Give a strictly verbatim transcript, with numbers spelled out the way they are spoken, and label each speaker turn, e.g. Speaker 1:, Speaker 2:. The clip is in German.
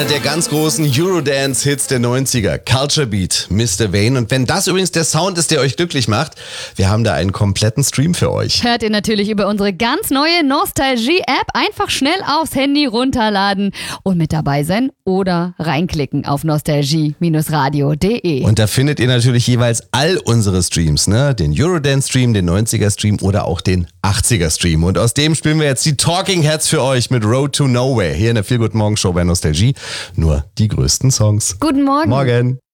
Speaker 1: Einer der ganz großen Eurodance-Hits der neunziger, Culture Beat, Mister Vane. Und wenn das übrigens der Sound ist, der euch glücklich macht, wir haben da einen kompletten Stream für euch.
Speaker 2: Hört ihr natürlich über unsere ganz neue Nostalgie-App. Einfach schnell aufs Handy runterladen und mit dabei sein oder reinklicken auf nostalgie radio punkt de.
Speaker 1: Und da findet ihr natürlich jeweils all unsere Streams, ne? Den Eurodance-Stream, den neunziger-Stream oder auch den achtziger-Stream. Und aus dem spielen wir jetzt die Talking Heads für euch mit Road to Nowhere hier in der Feel Good Morgen Show bei Nostalgie. Nur die größten Songs.
Speaker 2: Guten Morgen.
Speaker 1: Morgen.